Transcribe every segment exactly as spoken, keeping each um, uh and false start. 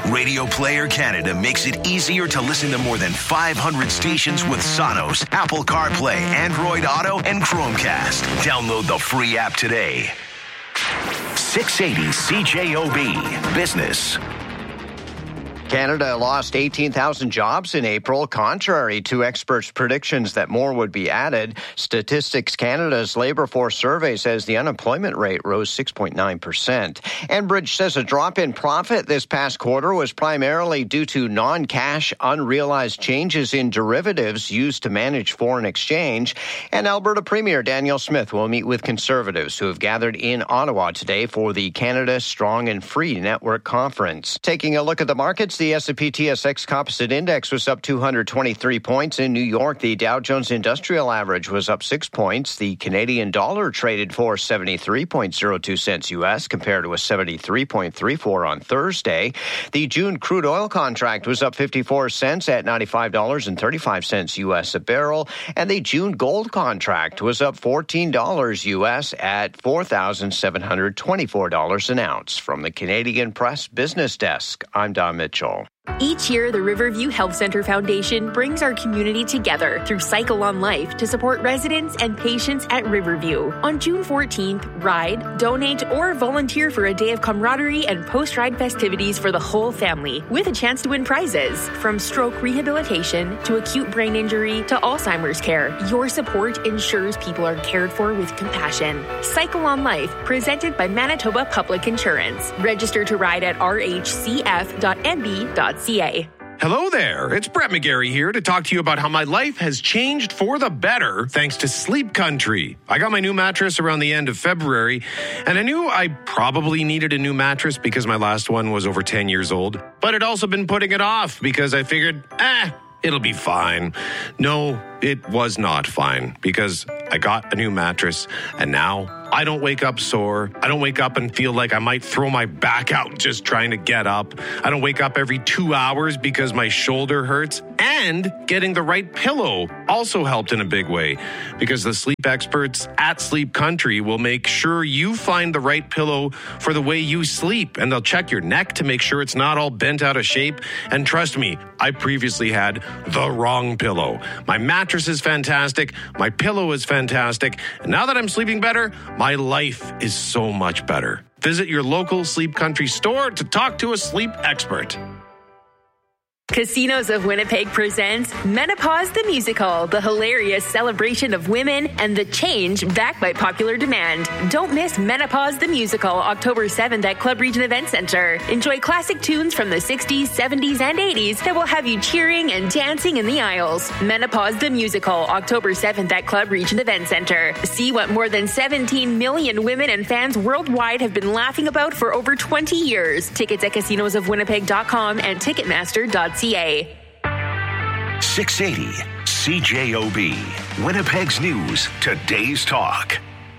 Radio Player Canada makes it easier to listen to more than five hundred stations with Sonos, Apple CarPlay, Android Auto, and Chromecast. Download the free app today. six eighty C J O B Business. Canada lost eighteen thousand jobs in April, contrary to experts' predictions that more would be added. Statistics Canada's labour force survey says the unemployment rate rose six point nine percent. Enbridge says a drop in profit this past quarter was primarily due to non-cash, unrealized changes in derivatives used to manage foreign exchange. And Alberta Premier Danielle Smith will meet with Conservatives who have gathered in Ottawa today for the Canada Strong and Free Network Conference. Taking a look at the markets, the S and P T S X Composite Index was up two hundred twenty-three points. In New York, the Dow Jones Industrial Average was up six points. The Canadian dollar traded for seventy-three point zero two cents U S compared to a seventy-three point three four on Thursday. The June crude oil contract was up fifty-four cents at ninety-five dollars and thirty-five cents U S a barrel. And the June gold contract was up fourteen dollars U S at four thousand seven hundred twenty-four dollars an ounce. From the Canadian Press Business Desk, I'm Don Mitchell. Each year, the Riverview Health Centre Foundation brings our community together through Cycle on Life to support residents and patients at Riverview. On June fourteenth, ride, donate, or volunteer for a day of camaraderie and post-ride festivities for the whole family, with a chance to win prizes. From stroke rehabilitation to acute brain injury to Alzheimer's care, your support ensures people are cared for with compassion. Cycle on Life, presented by Manitoba Public Insurance. Register to ride at r h c f dot n b dot c a. Hello there, it's Brett McGarry here to talk to you about how my life has changed for the better thanks to Sleep Country. I got my new mattress around the end of February, and I knew I probably needed a new mattress because my last one was over ten years old, but I'd also been putting it off because I figured, eh, it'll be fine. No, it was not fine because I got a new mattress, and now I don't wake up sore. I don't wake up and feel like I might throw my back out just trying to get up. I don't wake up every two hours because my shoulder hurts. And getting the right pillow also helped in a big way because the sleep experts at Sleep Country will make sure you find the right pillow for the way you sleep. And they'll check your neck to make sure it's not all bent out of shape. And trust me, I previously had the wrong pillow. My mattress is fantastic. My pillow is fantastic. And now that I'm sleeping better, my life is so much better. Visit your local Sleep Country store to talk to a sleep expert. Casinos of Winnipeg presents Menopause the Musical, the hilarious celebration of women and the change backed by popular demand. Don't miss Menopause the Musical, October seventh at Club Region Event Center. Enjoy classic tunes from the sixties, seventies, and eighties that will have you cheering and dancing in the aisles. Menopause the Musical, October seventh at Club Region Event Center. See what more than seventeen million women and fans worldwide have been laughing about for over twenty years. Tickets at casinos of winnipeg dot com and ticketmaster dot c a. six eighty C J O B, Winnipeg's News, Today's Talk.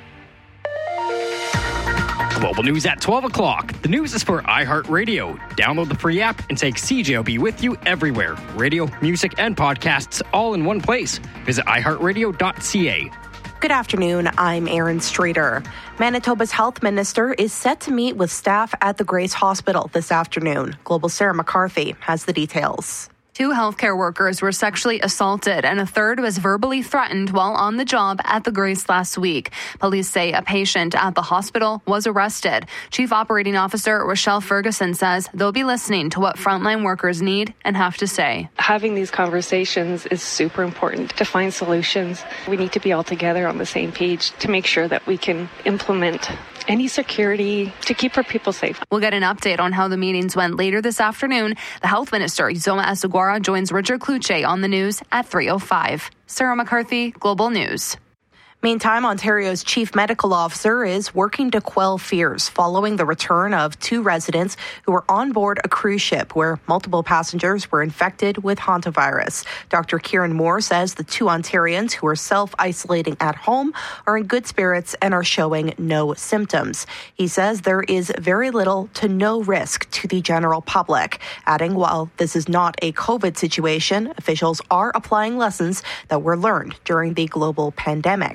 Global news at twelve o'clock. The news is for iHeartRadio. Download the free app and take C J O B with you everywhere. Radio, music, and podcasts all in one place. Visit i heart radio dot c a. Good afternoon, I'm Erin Streeter. Manitoba's health minister is set to meet with staff at the Grace Hospital this afternoon. Global Sarah McCarthy has the details. Two healthcare workers were sexually assaulted and a third was verbally threatened while on the job at the Grace last week. Police say a patient at the hospital was arrested. Chief Operating Officer Rochelle Ferguson says they'll be listening to what frontline workers need and have to say. Having these conversations is super important to find solutions. We need to be all together on the same page to make sure that we can implement any security to keep our people safe. We'll get an update on how the meetings went later this afternoon. The health minister, Yzoma Asugwara, joins Richard Kluche on the news at three oh five. Sarah McCarthy, Global News. Meantime, Ontario's chief medical officer is working to quell fears following the return of two residents who were on board a cruise ship where multiple passengers were infected with hantavirus. Doctor Kieran Moore says the two Ontarians who are self-isolating at home are in good spirits and are showing no symptoms. He says there is very little to no risk to the general public, adding while this is not a COVID situation, officials are applying lessons that were learned during the global pandemic.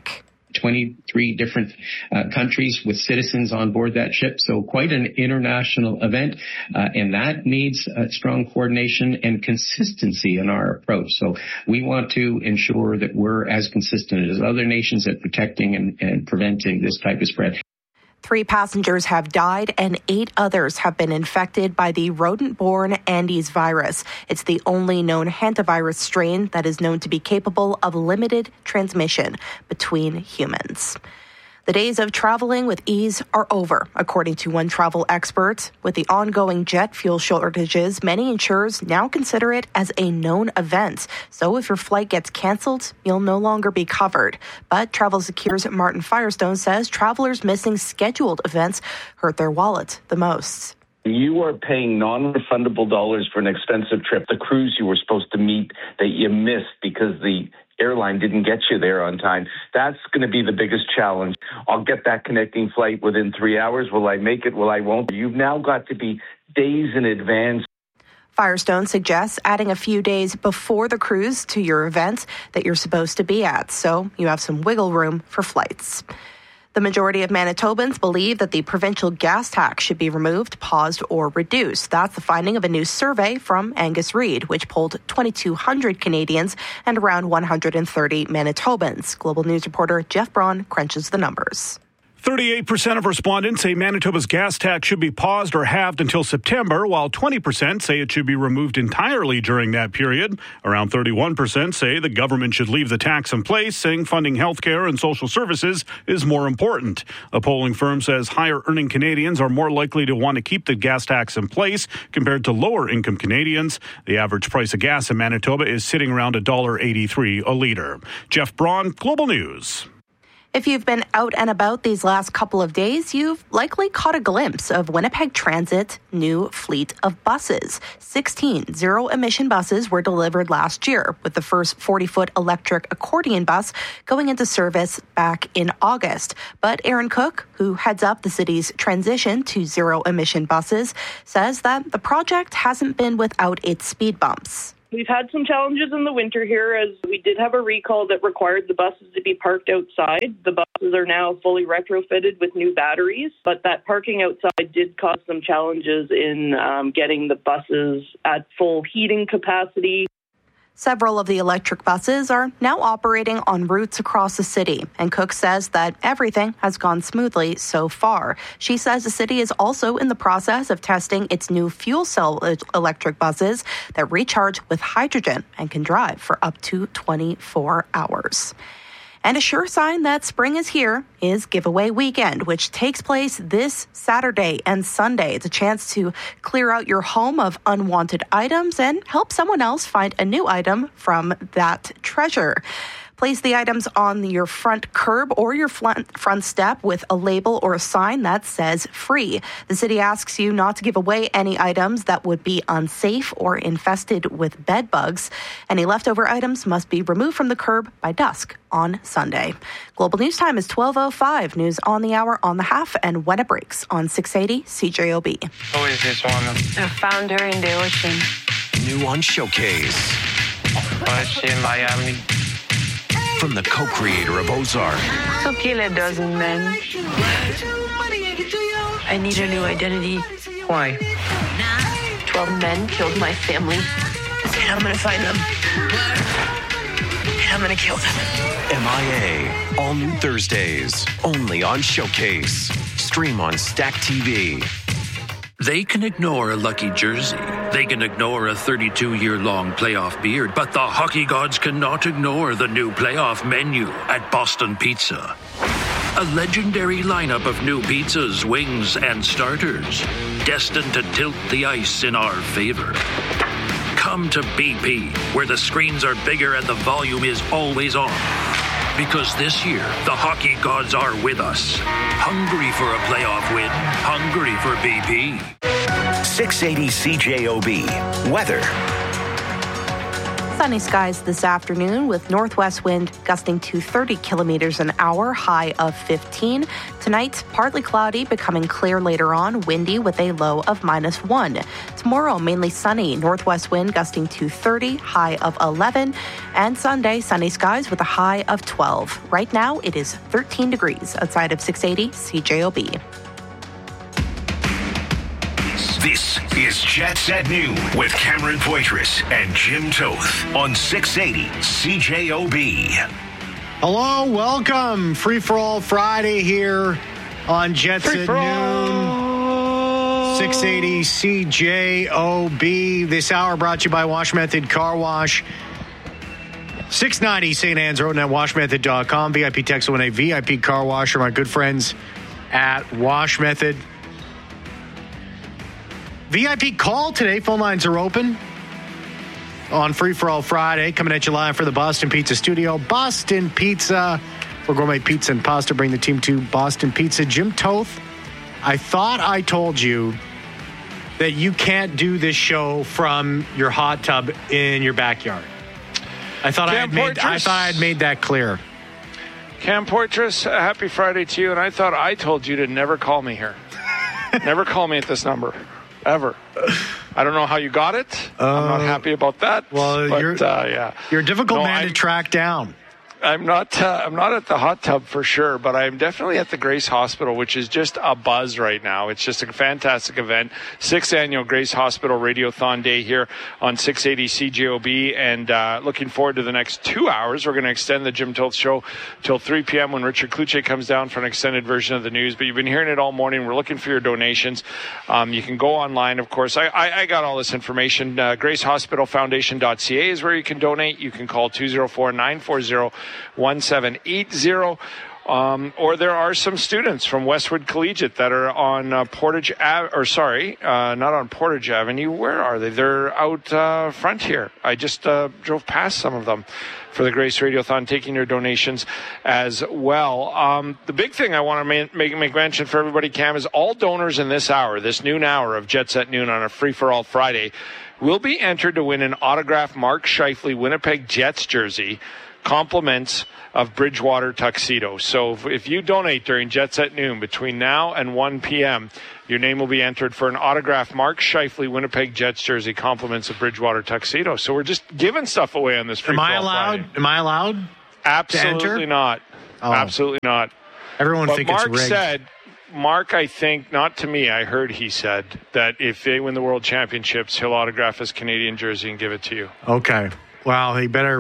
twenty-three different uh, countries with citizens on board that ship. So quite an international event, uh, and that needs uh, strong coordination and consistency in our approach. So we want to ensure that we're as consistent as other nations at protecting and, and preventing this type of spread. Three passengers have died and eight others have been infected by the rodent-borne Andes virus. It's the only known hantavirus strain that is known to be capable of limited transmission between humans. The days of traveling with ease are over, according to one travel expert. With the ongoing jet fuel shortages, many insurers now consider it as a known event. So if your flight gets canceled, you'll no longer be covered. But Travel Secure's Martin Firestone says travelers missing scheduled events hurt their wallet the most. You are paying non-refundable dollars for an expensive trip, the cruise you were supposed to meet that you missed because the airline didn't get you there on time. That's going to be the biggest challenge. I'll get that connecting flight within three hours. Will I make it? Will I won't? You've now got to be days in advance. Firestone suggests adding a few days before the cruise to your event that you're supposed to be at, so you have some wiggle room for flights. The majority of Manitobans believe that the provincial gas tax should be removed, paused, or reduced. That's the finding of a new survey from Angus Reid, which polled twenty-two hundred Canadians and around one hundred thirty Manitobans. Global News reporter Jeff Braun crunches the numbers. thirty-eight percent of respondents say Manitoba's gas tax should be paused or halved until September, while twenty percent say it should be removed entirely during that period. Around thirty-one percent say the government should leave the tax in place, saying funding healthcare and social services is more important. A polling firm says higher-earning Canadians are more likely to want to keep the gas tax in place compared to lower-income Canadians. The average price of gas in Manitoba is sitting around one dollar eighty-three a litre. Jeff Braun, Global News. If you've been out and about these last couple of days, you've likely caught a glimpse of Winnipeg Transit's new fleet of buses. sixteen zero-emission buses were delivered last year, with the first forty-foot electric accordion bus going into service back in August. But Aaron Cook, who heads up the city's transition to zero-emission buses, says that the project hasn't been without its speed bumps. We've had some challenges in the winter here, as we did have a recall that required the buses to be parked outside. The buses are now fully retrofitted with new batteries, but that parking outside did cause some challenges in um, getting the buses at full heating capacity. Several of the electric buses are now operating on routes across the city, and Cook says that everything has gone smoothly so far. She says the city is also in the process of testing its new fuel cell electric buses that recharge with hydrogen and can drive for up to twenty-four hours. And a sure sign that spring is here is Giveaway Weekend, which takes place this Saturday and Sunday. It's a chance to clear out your home of unwanted items and help someone else find a new item from that treasure. Place the items on your front curb or your front step with a label or a sign that says free. The city asks you not to give away any items that would be unsafe or infested with bed bugs. Any leftover items must be removed from the curb by dusk on Sunday. Global News Time is twelve oh five. News on the hour, on the half, and when it breaks on six eighty C J O B. Who is this one? I found her in the ocean. New on Showcase. Was she in Miami? From the co-creator of Ozark. So kill a dozen men. I need a new identity. Why? Twelve men killed my family. And I'm gonna find them. And I'm gonna kill them. M I A. All new Thursdays. Only on Showcase. Stream on Stack T V. They can ignore a lucky jersey. They can ignore a thirty-two-year-long playoff beard. But the hockey gods cannot ignore the new playoff menu at Boston Pizza. A legendary lineup of new pizzas, wings, and starters, destined to tilt the ice in our favor. Come to B P, where the screens are bigger and the volume is always on. Because this year, the hockey gods are with us. Hungry for a playoff win. Hungry for B P. six eighty C J O B. Weather. Sunny skies this afternoon with northwest wind gusting to thirty kilometers an hour, high of fifteen. Tonight, partly cloudy, becoming clear later on, windy with a low of minus one. Tomorrow, mainly sunny, northwest wind gusting to thirty, high of eleven. And Sunday, sunny skies with a high of twelve. Right now, it is thirteen degrees outside of six eighty C J O B. This is Jets at Noon with Cameron Poitras and Jim Toth on six eighty C J O B. Hello, welcome. Free for All Friday here on Jets Free at Noon. six eighty C J O B. This hour brought to you by Wash Method Car Wash. six ninety Saint Anne's Road at wash method dot com. V I P text one A V I P Car Wash are my good friends at Wash Method. V I P call today. Phone lines are open on Free for All Friday. Coming at you live for the Boston Pizza Studio. Boston Pizza for gourmet pizza and pasta. Bring the team to Boston Pizza. Jim Toth, I thought I told you that you can't do this show from your hot tub in your backyard. I thought I had made. I thought I had made that clear. Cam Poitras, a happy Friday to you. And I thought I told you to never call me here. Never call me at this number. Ever. I don't know how you got it. Uh, I'm not happy about that. Well, but, you're, uh, yeah. you're a difficult no, man I'm, to track down. I'm not. Uh, I'm not at the hot tub for sure, but I'm definitely at the Grace Hospital, which is just a buzz right now. It's just a fantastic event. Sixth annual Grace Hospital Radiothon Day here on six eighty C J O B, and uh, looking forward to the next two hours. We're going to extend the Jim Toth Show till three p.m. when Richard Kluche comes down for an extended version of the news. But you've been hearing it all morning. We're looking for your donations. Um, you can go online, of course. I, I, I got all this information. Uh, Grace Hospital Foundation dot C A is where you can donate. You can call two oh four, nine four zero, one seven eight zero. Um, or there are some students from Westwood Collegiate that are on uh, Portage Ave, or sorry, uh, not on Portage Avenue. Where are they? They're out uh, front here. I just uh, drove past some of them for the Grace Radiothon, taking your donations as well. Um, the big thing I want to make, make, make mention for everybody, Cam, is all donors in this hour, this noon hour of Jets at Noon on a free-for-all Friday, will be entered to win an autographed Mark Scheifele Winnipeg Jets jersey, compliments of Bridgewater Tuxedo. So if, if you donate during Jets at Noon between now and one p.m., your name will be entered for an autographed Mark Scheifele Winnipeg Jets jersey, compliments of Bridgewater Tuxedo. So we're just giving stuff away on this free Am I allowed? Friday. Am I allowed? Absolutely not. Oh. Absolutely not. Everyone but thinks Mark it's rigged. said, Mark, I think, not to me, I heard he said that if they win the World Championships, he'll autograph his Canadian jersey and give it to you. Okay. Well, he better...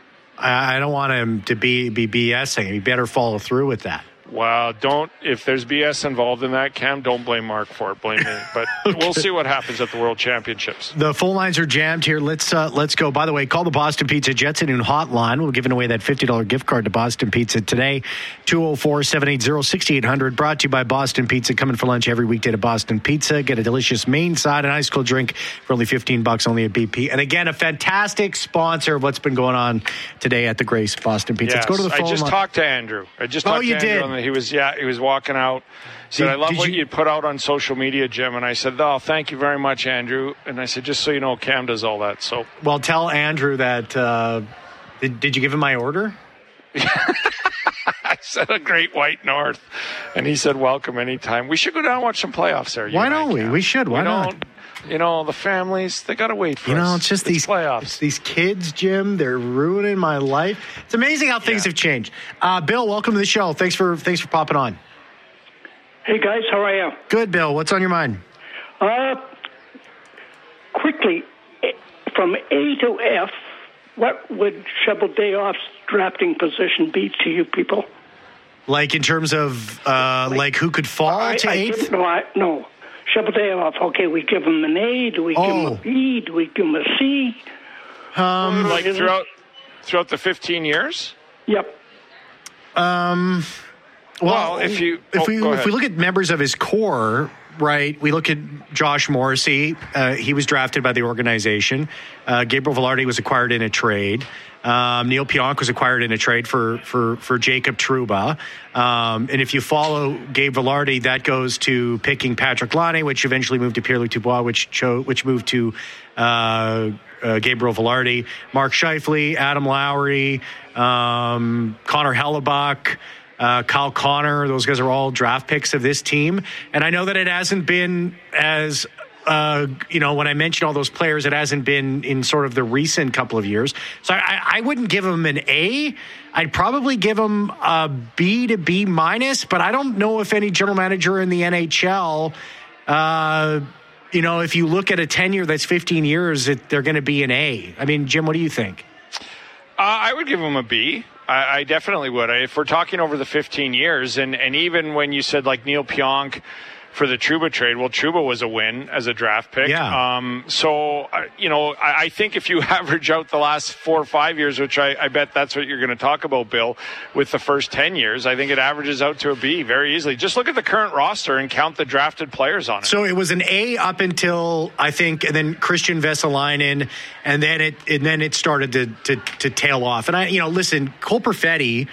I don't want him to be, be BSing. He better follow through with that. Well, don't, if there's B S involved in that, Cam, don't blame Mark for it. Blame me. But okay. We'll see what happens at the World Championships. The phone lines are jammed here. Let's uh, let's go. By the way, call the Boston Pizza Jets at Noon hotline. We're giving away that fifty dollars gift card to Boston Pizza today. two oh four, seven eight zero, six eight zero zero. Brought to you by Boston Pizza. Coming for lunch every weekday to Boston Pizza. Get a delicious main side and ice cold drink for only fifteen bucks only at B P. And again, a fantastic sponsor of what's been going on today at the Grace Boston Pizza. Yes, let's go to the phone I just line. talked to Andrew. I just talked oh, you to Andrew. did? And he was, yeah, he was walking out. He said, did, I love what you... you put out on social media, Jim. And I said, oh, thank you very much, Andrew. And I said, just so you know, Cam does all that. So, well, tell Andrew that, uh, did, did you give him my order? I said a Great White North. And he said, welcome anytime. We should go down and watch some playoffs there. Why don't we? We should. Why we not? You know, the families, they got to wait for You know, us. it's just it's these playoffs. It's these kids, Jim. They're ruining my life. It's amazing how things yeah. have changed. Uh, Bill, welcome to the show. Thanks for thanks for popping on. Hey, guys. How are you? Good, Bill. What's on your mind? Uh, quickly, from A to F, what would Cheveldayoff's drafting position be to you people? Like in terms of, uh, like, like who could fall I, to I eighth? No, I, no. Cheveldayoff, okay, we give him an A, do we oh. give him a B, do we give him a C? Um, like throughout throughout the fifteen years? Yep. Um, well, well if you if oh, we if we look at members of his core, right? We look at Josh Morrissey. Uh, he was drafted by the organization. Uh, Gabriel Velarde was acquired in a trade. Um, Neil Pionk was acquired in a trade for for for Jacob Trouba. Um, and if you follow Gabe Velarde, that goes to picking Patrick Laine, which eventually moved to Pierre-Luc Dubois, which cho- which moved to uh, uh, Gabriel Velarde. Mark Scheifele, Adam Lowry, um, Connor Hellebuck, Uh, Kyle Connor, those guys are all draft picks of this team. And I know that it hasn't been as, uh, you know, when I mentioned all those players, it hasn't been in sort of the recent couple of years. So I, I wouldn't give them an A. I'd probably give them a B to B minus, but I don't know if any general manager in the N H L, uh, you know, if you look at a tenure that's fifteen years, it, they're going to be an A. I mean, Jim, what do you think? Uh, I would give them a B. I, I definitely would. If we're talking over the fifteen years, and, and even when you said like Neil Pionk for the Trouba trade, well, Trouba was a win as a draft pick. Yeah. Um, so, uh, you know, I, I think if you average out the last four or five years, which I, I bet that's what you're going to talk about, Bill, with the first ten years, I think it averages out to a B very easily. Just look at the current roster and count the drafted players on it. So it was an A up until, I think, and then Christian Vesalainen, and then it and then it started to to, to tail off. And I, you know, listen, Cole Perfetti,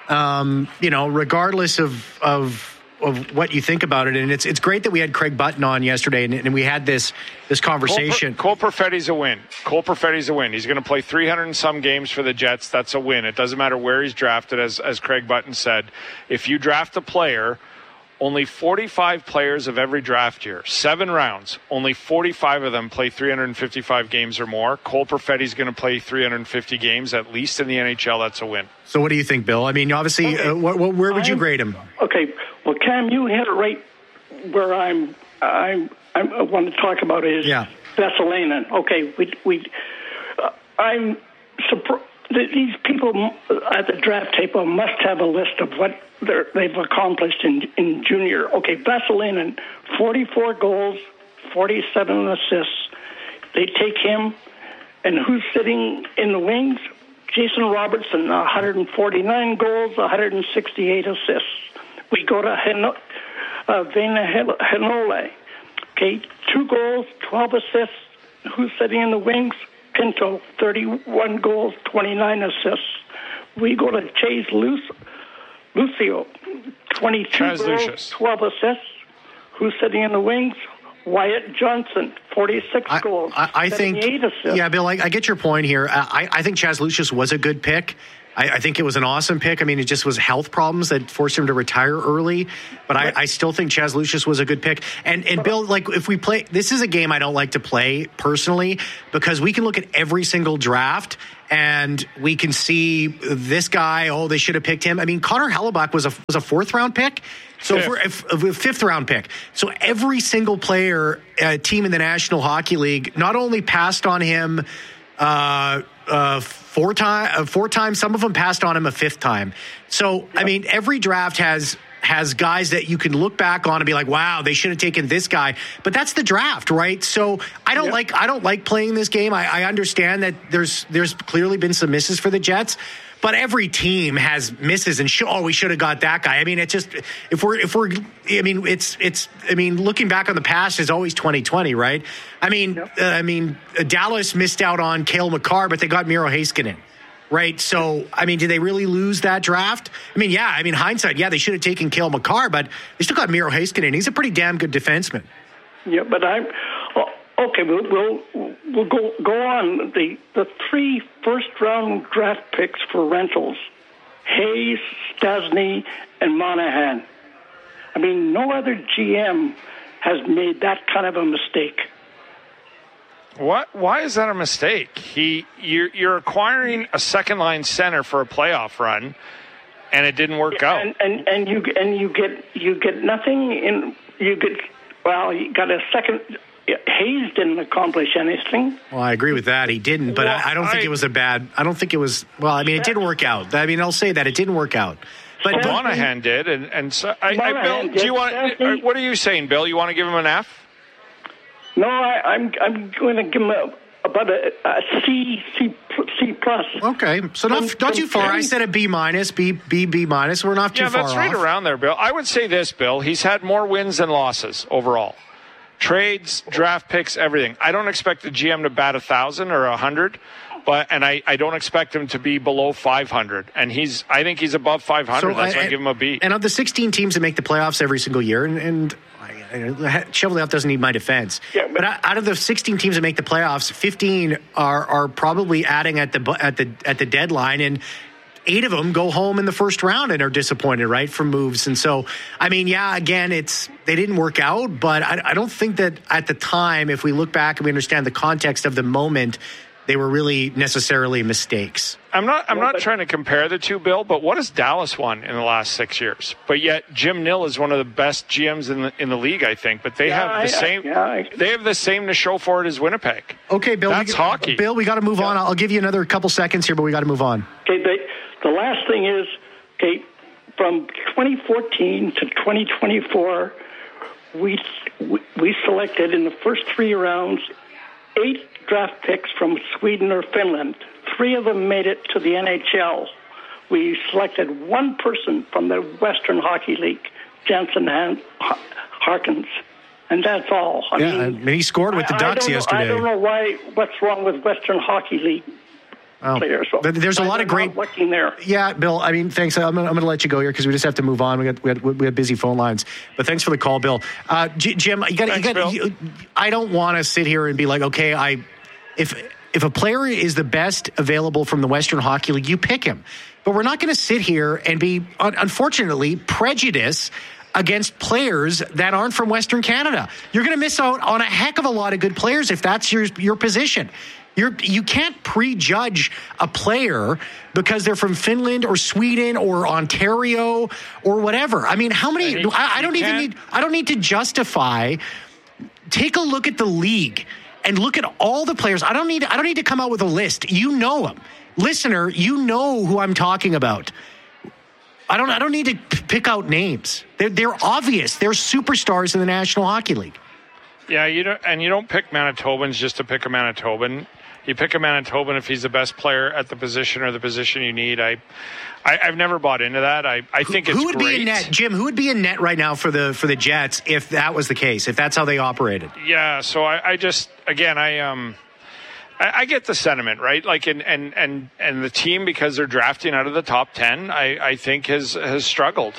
um, you know, regardless of of of what you think about it, and it's it's great that we had Craig Button on yesterday, and, and we had this this conversation. Cole, Cole Perfetti's a win. Cole Perfetti's a win. He's going to play three hundred and some games for the Jets. That's a win. It doesn't matter where he's drafted, as as Craig Button said. If you draft a player, only forty-five players of every draft year, seven rounds, only forty-five of them play three hundred fifty-five games or more. Cole Perfetti's going to play three hundred fifty games, at least in the N H L. That's a win. So what do you think, Bill? I mean, obviously, Okay. uh, wh- wh- where would you I'm- grade him? Okay, well, Cam, you hit it right where I'm. I'm. I'm I want to talk about is Yeah. Vesalainen. Okay, we we. Uh, I'm surprised. These people at the draft table must have a list of what they're, they've accomplished in in junior. Okay, Vesalainen, forty-four goals, forty-seven assists. They take him, and who's sitting in the wings? Jason Robertson, one hundred forty-nine goals, one hundred sixty-eight assists. We go to Heno, uh, Vena Henole. Okay, two goals, twelve assists. Who's sitting in the wings? Pinto, thirty-one goals, twenty-nine assists. We go to Chase Luce, Lucio, twenty-two Chaz goals, Lucius. twelve assists. Who's sitting in the wings? Wyatt Johnson, forty-six I, goals, I, I think, seventy-eight assists. yeah, Bill, I, I get your point here. I, I think Chaz Lucius was a good pick. I, I think it was an awesome pick. I mean, it just was health problems that forced him to retire early. But I, I still think Chaz Lucius was a good pick. And and Bill, like if we play, this is a game I don't like to play personally because we can look at every single draft and we can see this guy. Oh, they should have picked him. I mean, Connor Hellebuck was a was a fourth round pick. So if we're, if, if a fifth round pick. So every single player, uh, team in the National Hockey League, not only passed on him. Uh, uh, four time, uh, four times. Some of them passed on him a fifth time. So, I mean, every draft has has guys that you can look back on and be like, wow, they should have taken this guy. But that's the draft, right? So I don't yep. like I don't like playing this game. I, I understand that there's there's clearly been some misses for the Jets. But every team has misses and sh- oh, we should have got that guy. I mean, it's just if we're if we're I mean, it's it's I mean, looking back on the past is always twenty twenty, right? I mean, yep. uh, I mean, uh, Dallas missed out on Cale Makar, but they got Miro Heiskanen, right? So, I mean, did they really lose that draft? I mean, yeah, I mean, hindsight, yeah, they should have taken Cale Makar, but they still got Miro Heiskanen. He's a pretty damn good defenseman. Yeah, but I'm. Oh. Okay, we'll we'll, we'll go go on. The the three first round draft picks for rentals: Hayes, Stastny, and Monahan. I mean, no other G M has made that kind of a mistake. What? Why is that a mistake? He you're you're acquiring a second line center for a playoff run, and it didn't work out. And, and and you and you get you get nothing in you get well you got a second. Hayes didn't accomplish anything. Well, I agree with that. He didn't, but well, I, I don't think I, it was a bad. I don't think it was. Well, I mean, it didn't work out. I mean, I'll say that it didn't work out. But well, Monahan did, and and so I, I Bill, do you want? What are you saying, Bill? You want to give him an F? No, I, I'm I'm going to give him a, a about a, a C, C, C plus. Okay, so not, From- not too from far. I Jim. said a B minus, B, B, B minus. We're not too Yeah, far that's right off. around there, Bill. I would say this, Bill. He's had more wins than losses overall. Trades, draft picks, everything. I don't expect the G M to bat a thousand or a hundred, but and I, I don't expect him to be below five hundred. And he's I think he's above five hundred. That's why I, I give him a B. And of the sixteen teams that make the playoffs every single year, and, and I, Cheveldayoff doesn't need my defense. Yeah, but, but out of the sixteen teams that make the playoffs, fifteen are are probably adding at the at the at the deadline, and eight of them go home in the first round and are disappointed, right, from moves. And so, I mean, yeah, again, it's they didn't work out, but I, I don't think that at the time, if we look back and we understand the context of the moment, they were really necessarily mistakes. I'm not I'm not trying to compare the two, Bill, but what has Dallas won in the last six years? But yet Jim Nill is one of the best G Ms in the in the league, I think. But they Yeah, have the I- same yeah, I- they have the same to show for it as Winnipeg. Okay, Bill. That's we, hockey. Bill, we got to move on. I'll give you another couple seconds here, but we got to move on. Okay, the, the last thing is, okay, from twenty fourteen to twenty twenty-four, we, we we selected in the first three rounds eight draft picks from Sweden or Finland. Three of them made it to the N H L. We selected one person from the Western Hockey League, Jensen Han- Harkins, and that's all. I yeah, mean, and he scored with the I- I Ducks don't know- yesterday. I don't know why. What's wrong with Western Hockey League Oh, players? So but there's a lot of I'm not great. looking there. Yeah, Bill. I mean, thanks. I'm, I'm going to let you go here because we just have to move on. We got we had, we had busy phone lines, but thanks for the call, Bill. Uh, J- Jim, you got you Thanks, got. Bill. I don't want to sit here and be like, okay, I if if a player is the best available from the Western Hockey League, you pick him. But we're not going to sit here and be, un- unfortunately, prejudice against players that aren't from Western Canada. You're going to miss out on a heck of a lot of good players if that's your your position. You're, you can't prejudge a player because they're from Finland or Sweden or Ontario or whatever. I mean, how many? I, I don't even need. I don't need to justify. Take a look at the league and look at all the players. I don't need. I don't need to come out with a list. You know them, listener. You know who I'm talking about. I don't. I don't need to p- pick out names. They're, they're obvious. They're superstars in the National Hockey League. Yeah, you don't, and you don't pick Manitobans just to pick a Manitoban. You pick a Manitoban if he's the best player at the position or the position you need. I, I I've never bought into that. I, I think who, it's who would great. be in net, Jim? Who would be in net right now for the for the Jets if that was the case? If that's how they operated? Yeah, so I, I just again I um I, I get the sentiment, right? Like in and and and the team, because they're drafting out of the top ten, I, I think has has struggled.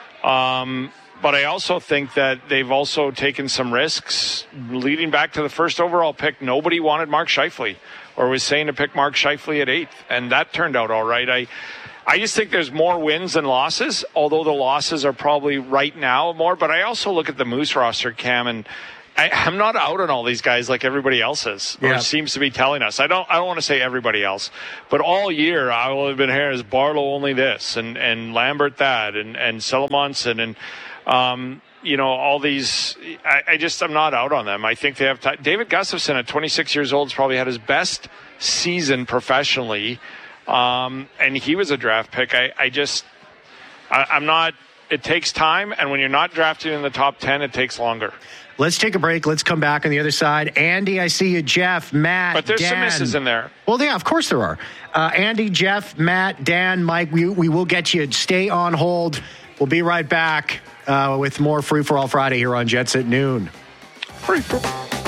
Um But I also think that they've also taken some risks leading back to the first overall pick. Nobody wanted Mark Scheifele or was saying to pick Mark Scheifele at eighth, and that turned out all right. I I just think there's more wins than losses, although the losses are probably right now more. But I also look at the Moose roster, Cam, and I, I'm not out on all these guys like everybody else is, or Yeah. seems to be telling us. I don't I don't want to say everybody else, but all year I will have been here as Barlow only this, and, and Lambert that, and, and Selemonson, and Um, you know, all these, I, I just, I'm not out on them. I think they have time. David Gustafsson at twenty-six years old has probably had his best season professionally. Um, and he was a draft pick. I, I just, I, I'm not, it takes time. And when you're not drafted in the top ten, it takes longer. Let's take a break. Let's come back on the other side. Andy, I see you. Jeff, Matt, But there's Dan. some misses in there. Well, yeah, of course there are. Uh, Andy, Jeff, Matt, Dan, Mike, we, we will get you. Stay on hold. We'll be right back uh, with more Free for All Friday here on Jets at noon. Free for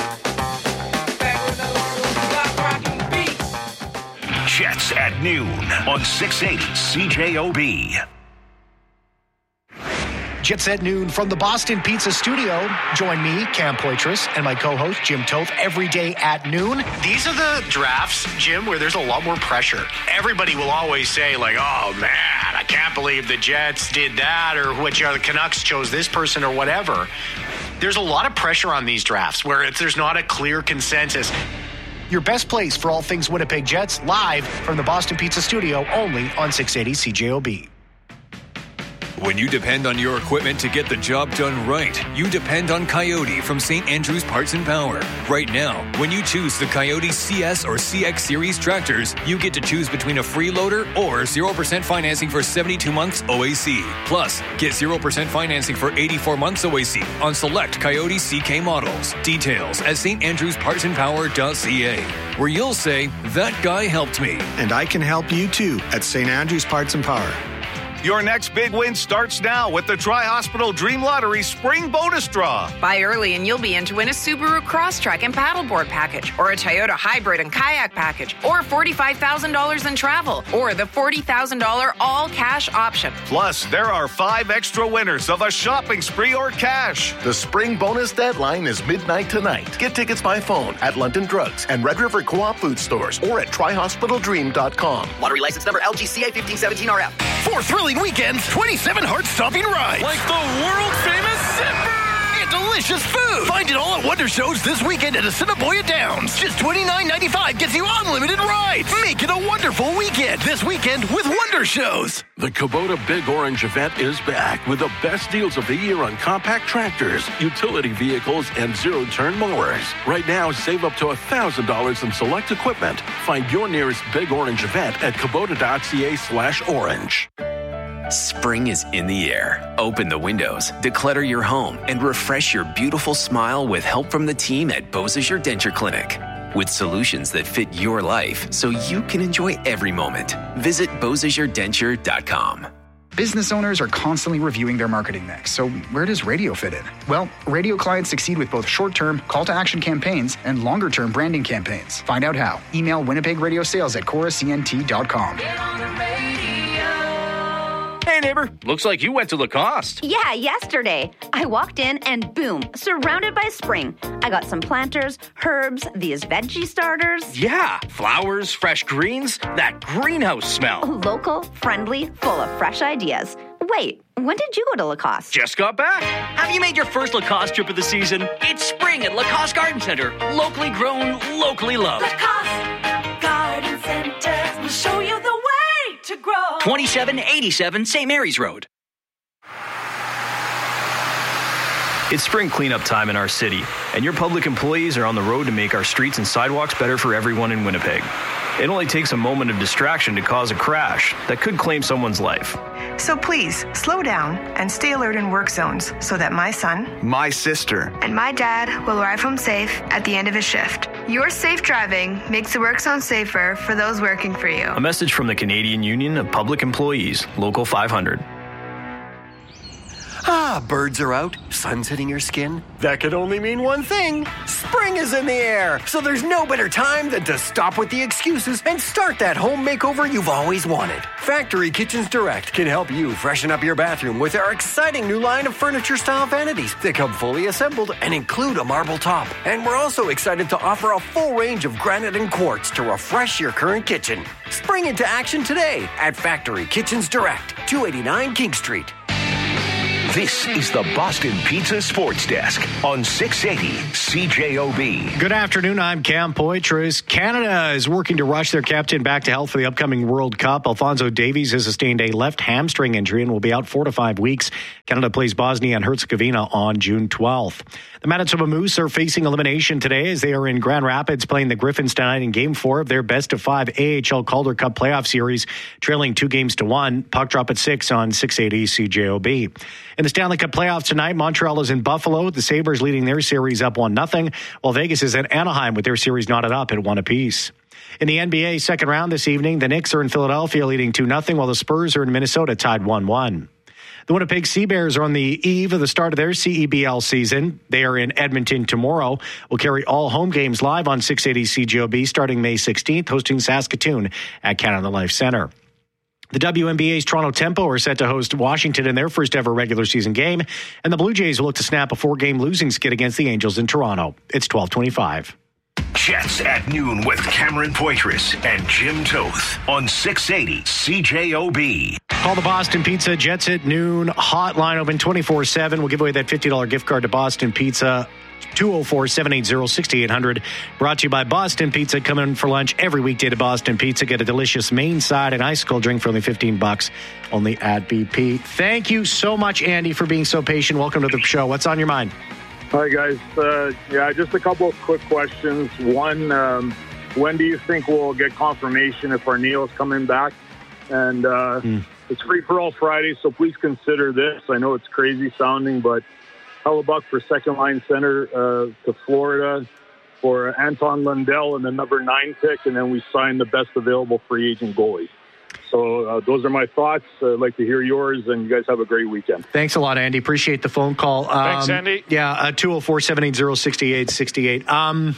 Jets at noon on six eighty C J O B. Jets at noon from the Boston Pizza Studio. Join me, Cam Poitras, and my co-host, Jim Toth, every day at noon. These are the drafts, Jim, where there's a lot more pressure. Everybody will always say, like, oh, man, I can't believe the Jets did that, or which are the Canucks chose this person or whatever. There's a lot of pressure on these drafts where it's, there's not a clear consensus. Your best place for all things Winnipeg Jets, live from the Boston Pizza Studio, only on six eighty C J O B. When you depend on your equipment to get the job done right, you depend on Coyote from Saint Andrews Parts and Power. Right now, when you choose the Coyote C S or C X Series tractors, you get to choose between a freeloader or zero percent financing for seventy-two months O A C. Plus, get zero percent financing for eighty-four months O A C on select Coyote C K models. Details at st andrews parts and power dot c a, where you'll say, that guy helped me. And I can help you too at Saint Andrews Parts and Power. Your next big win starts now with the Tri-Hospital Dream Lottery Spring Bonus Draw. Buy early and you'll be in to win a Subaru Crosstrek and paddleboard package, or a Toyota Hybrid and kayak package, or forty-five thousand dollars in travel, or the forty thousand dollars all-cash option. Plus, there are five extra winners of a shopping spree or cash. The spring bonus deadline is midnight tonight. Get tickets by phone at London Drugs and Red River Co-op food stores or at tri hospital dream dot com. Lottery license number L G C A fifteen seventeen R F. Four thrilling weekends, twenty-seven heart-stopping rides. Like the world-famous Zipper! And delicious food. Find it all at Wonder Shows this weekend at Assiniboia Downs. Just twenty-nine ninety-five gets you unlimited rides. Make it a wonderful weekend this weekend with Wonder Shows. The Kubota Big Orange event is back with the best deals of the year on compact tractors, utility vehicles, and zero-turn mowers. Right now, save up to one thousand dollars in select equipment. Find your nearest Big Orange event at kubota dot c a slash orange. Spring is in the air. Open the windows, declutter your home, and refresh your beautiful smile with help from the team at Beausejour Denture Clinic. With solutions that fit your life so you can enjoy every moment. Visit beausejour denture dot com. Business owners are constantly reviewing their marketing mix, so where does radio fit in? Well, radio clients succeed with both short-term call-to-action campaigns and longer-term branding campaigns. Find out how. Email Winnipeg Radio Sales at cora c n t dot com. Hey, neighbor, looks like you went to Lacoste. Yeah, yesterday. I walked in and boom, surrounded by spring. I got some planters, herbs, these veggie starters. Yeah, flowers, fresh greens, that greenhouse smell. Local, friendly, full of fresh ideas. Wait, when did you go to Lacoste? Just got back. Have you made your first Lacoste trip of the season? It's spring at Lacoste Garden Center. Locally grown, locally loved. Lacoste Garden Center will show you the way to grow. twenty-seven eighty-seven Saint Mary's Road. It's spring cleanup time in our city, and your public employees are on the road to make our streets and sidewalks better for everyone in Winnipeg. It only takes a moment of distraction to cause a crash that could claim someone's life. So please, slow down and stay alert in work zones so that my son, my sister, and my dad will arrive home safe at the end of his shift. Your safe driving makes the work zone safer for those working for you. A message from the Canadian Union of Public Employees, Local five hundred. Ah, birds are out, sun's hitting your skin. That could only mean one thing. Spring is in the air, so there's no better time than to stop with the excuses and start that home makeover you've always wanted. Factory Kitchens Direct can help you freshen up your bathroom with our exciting new line of furniture-style vanities that come fully assembled and include a marble top. And we're also excited to offer a full range of granite and quartz to refresh your current kitchen. Spring into action today at Factory Kitchens Direct, two eighty-nine King Street. This is the Boston Pizza Sports Desk on six eighty C J O B. Good afternoon. I'm Cam Poitras. Canada is working to rush their captain back to health for the upcoming World Cup. Alphonso Davies has sustained a left hamstring injury and will be out four to five weeks. Canada plays Bosnia and Herzegovina on June twelfth. The Manitoba Moose are facing elimination today as they are in Grand Rapids playing the Griffins tonight in Game four of their best of five A H L Calder Cup playoff series, trailing two games to one. Puck drop at six on six eighty C J O B. In the Stanley Cup playoffs tonight, Montreal is in Buffalo. The Sabres leading their series up one nothing, while Vegas is at Anaheim with their series knotted up at one apiece. In the N B A second round this evening, the Knicks are in Philadelphia leading two nothing, while the Spurs are in Minnesota tied one one. The Winnipeg Sea Bears are on the eve of the start of their C E B L season. They are in Edmonton tomorrow. We'll carry all home games live on six eighty C J O B starting May sixteenth, hosting Saskatoon at Canada Life Center. The W N B A's Toronto Tempo are set to host Washington in their first ever regular season game, and the Blue Jays will look to snap a four-game losing skid against the Angels in Toronto. It's twelve twenty-five. Jets at noon with Cameron Poitras and Jim Toth on six eighty C J O B. Call the Boston Pizza Jets at noon hotline open twenty-four seven. We'll give away that fifty dollars gift card to Boston Pizza two oh four, seven eight zero, six eight zero zero. Brought to you by Boston Pizza. Come in for lunch every weekday to Boston Pizza. Get a delicious main side and icicle drink for only fifteen bucks. Only at B P. Thank you so much, Andy, for being so patient. Welcome to the show. What's on your mind? Hi, guys. Uh, yeah, just a couple of quick questions. One, um, when do you think we'll get confirmation if Arneal's coming back? And uh, mm. it's free-for-all Friday, so please consider this. I know it's crazy sounding, but Hellebuyck for second-line center uh, to Florida for Anton Lundell and the number nine pick, and then we sign the best available free agent goalie. So uh, those are my thoughts. Uh, I'd like to hear yours, and you guys have a great weekend. Thanks a lot, Andy. Appreciate the phone call. Um, Thanks, Andy. Yeah, uh, two oh four, seven eight zero, six eight six eight. Um,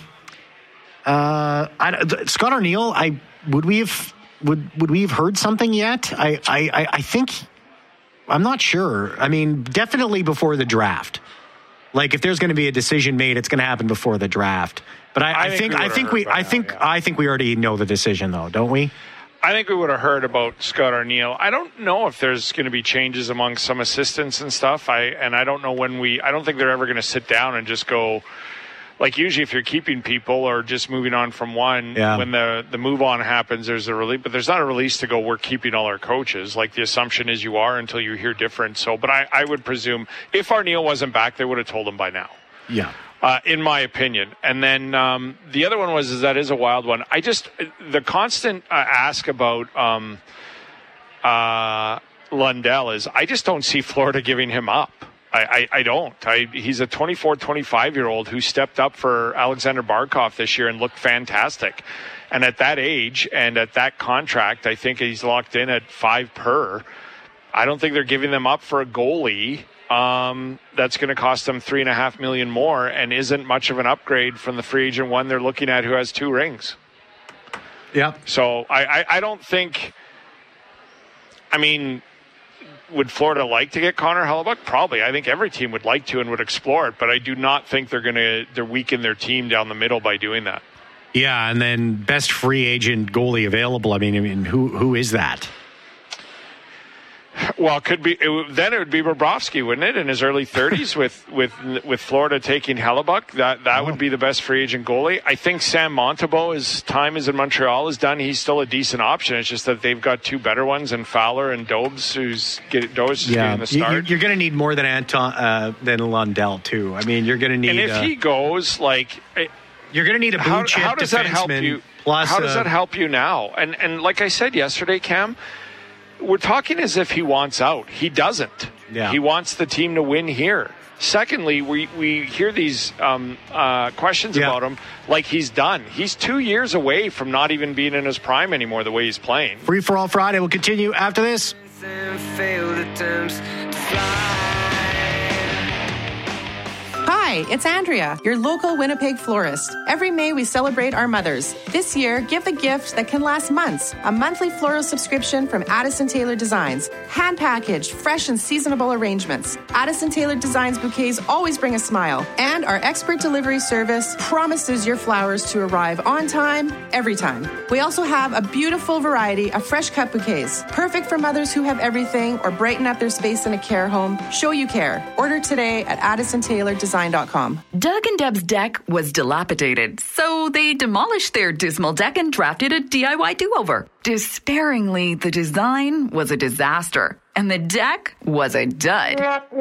uh, I, Scott Arneal, I would we have would would we have heard something yet? I, I, I think I'm not sure. I mean, definitely before the draft. Like, if there's going to be a decision made, it's going to happen before the draft. But I, I, I think, I think we, I think, now, yeah. I think we already know the decision, though, don't we? I think we would have heard about Scott Arneal. I don't know if there's going to be changes among some assistants and stuff. I and I don't know when we. I don't think they're ever going to sit down and just go. Like, usually if you're keeping people or just moving on from one, yeah. when the, the move on happens, there's a release. But there's not a release to go, we're keeping all our coaches. Like, the assumption is you are until you hear different. So, but I, I would presume if Arneal wasn't back, they would have told him by now. Yeah. Uh, in my opinion. And then um, the other one was, is that is a wild one. I just, the constant uh, ask about um, uh, Lundell is, I just don't see Florida giving him up. I, I, I don't. I, he's a twenty-four, twenty-five-year-old who stepped up for Alexander Barkov this year and looked fantastic. And at that age and at that contract, I think he's locked in at five per. I don't think they're giving them up for a goalie um, that's going to cost them three and a half million more and isn't much of an upgrade from the free agent one they're looking at who has two rings. Yeah. So I, I, I don't think. I mean. Would Florida like to get Connor Hellebuyck? Probably. I think every team would like to and would explore it, but I do not think they're going to they're weaken their team down the middle by doing that. Yeah, and then best free agent goalie available. I mean, I mean, who who is that? Well, it could be it, then it would be Bobrovsky, wouldn't it? In his early thirties, with with with Florida taking Hellebuyck, that that oh. would be the best free agent goalie. I think Sam Montembeault, his time is in Montreal is done. He's still a decent option. It's just that they've got two better ones, and Fowler and Dobes, who's get, Dobes is yeah. getting the start. You're, you're going to need more than Anton uh, than Lundell too. I mean, you're going to need. And if uh, he goes, like, you're going to need a blue how, chip how does that help defenseman you? Plus, how does uh, that help you now? And and like I said yesterday, Cam. We're talking as if he wants out. He doesn't. Yeah. He wants the team to win here. Secondly, we, we hear these um, uh, questions yeah. about him like he's done. He's two years away from not even being in his prime anymore the way he's playing. Free for All Friday will continue after this. Hi, it's Andrea, your local Winnipeg florist. Every May, we celebrate our mothers. This year, give the gift that can last months. A monthly floral subscription from Addison Taylor Designs. Hand-packaged, fresh and seasonable arrangements. Addison Taylor Designs bouquets always bring a smile. And our expert delivery service promises your flowers to arrive on time, every time. We also have a beautiful variety of fresh cut bouquets. Perfect for mothers who have everything or brighten up their space in a care home. Show you care. Order today at addison taylor design dot com. Doug and Deb's deck was dilapidated, so they demolished their dismal deck and drafted a D I Y do-over. Despairingly, the design was a disaster, and the deck was a dud.